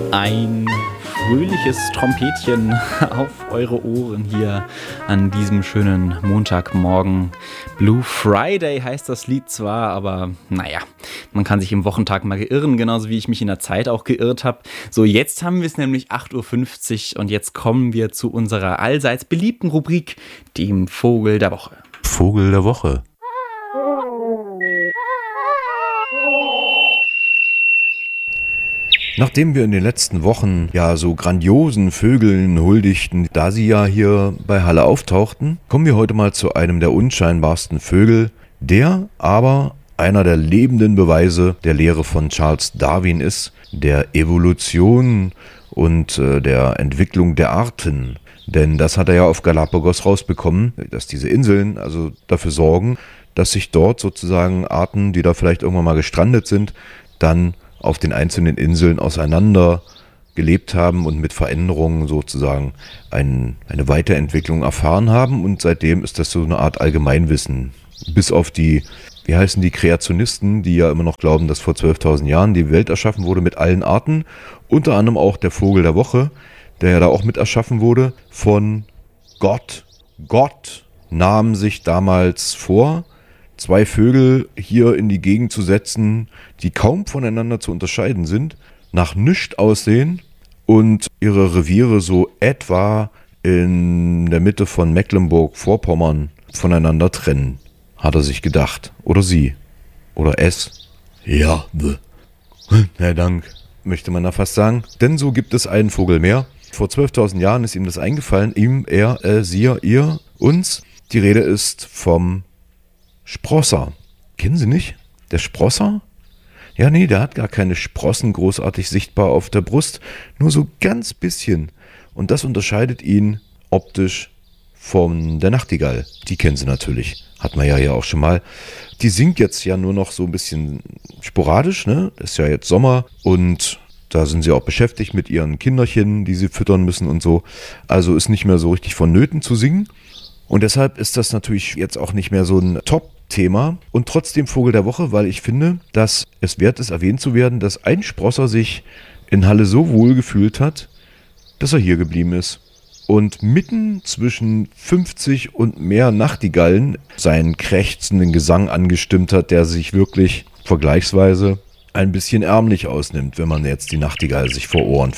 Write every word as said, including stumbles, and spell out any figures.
Ein fröhliches Trompetchen auf eure Ohren hier an diesem schönen Montagmorgen. Blue Friday heißt das Lied zwar, aber naja, man kann sich im Wochentag mal geirren, genauso wie ich mich in der Zeit auch geirrt habe. So, jetzt haben wir es nämlich acht Uhr fünfzig und jetzt kommen wir zu unserer allseits beliebten Rubrik, dem Vogel der Woche. Vogel der Woche. Nachdem wir in den letzten Wochen ja so grandiosen Vögeln huldigten, da sie ja hier bei Halle auftauchten, kommen wir heute mal zu einem der unscheinbarsten Vögel, der aber einer der lebenden Beweise der Lehre von Charles Darwin ist, der Evolution und äh, der Entwicklung der Arten. Denn das hat er ja auf Galapagos rausbekommen, dass diese Inseln also dafür sorgen, dass sich dort sozusagen Arten, die da vielleicht irgendwann mal gestrandet sind, dann auf den einzelnen Inseln auseinander gelebt haben und mit Veränderungen sozusagen ein, eine Weiterentwicklung erfahren haben. Und seitdem ist das so eine Art Allgemeinwissen. Bis auf die, wie heißen die, Kreationisten, die ja immer noch glauben, dass vor zwölftausend Jahren die Welt erschaffen wurde mit allen Arten. Unter anderem auch der Vogel der Woche, der ja da auch mit erschaffen wurde von Gott. Gott nahm sich damals vor, zwei Vögel hier in die Gegend zu setzen, die kaum voneinander zu unterscheiden sind, nach nichts aussehen und ihre Reviere so etwa in der Mitte von Mecklenburg-Vorpommern voneinander trennen, hat er sich gedacht. Oder sie. Oder es. Ja, na Dank, möchte man da fast sagen. Denn so gibt es einen Vogel mehr. Vor zwölftausend Jahren ist ihm das eingefallen. Ihm, er, äh, sie, ihr, uns. Die Rede ist vom Sprosser. Kennen Sie nicht? Der Sprosser? Ja, nee, der hat gar keine Sprossen großartig sichtbar auf der Brust. Nur so ganz bisschen. Und das unterscheidet ihn optisch von der Nachtigall. Die kennen Sie natürlich. Hat man ja ja auch schon mal. Die singt jetzt ja nur noch so ein bisschen sporadisch, ne? Das ist ja jetzt Sommer und da sind sie auch beschäftigt mit ihren Kinderchen, die sie füttern müssen und so. Also ist nicht mehr so richtig vonnöten zu singen. Und deshalb ist das natürlich jetzt auch nicht mehr so ein Top-Thema und trotzdem Vogel der Woche, weil ich finde, dass es wert ist, erwähnt zu werden, dass ein Sprosser sich in Halle so wohl gefühlt hat, dass er hier geblieben ist und mitten zwischen fünfzig und mehr Nachtigallen seinen krächzenden Gesang angestimmt hat, der sich wirklich vergleichsweise ein bisschen ärmlich ausnimmt, wenn man jetzt die Nachtigall sich vor Ohren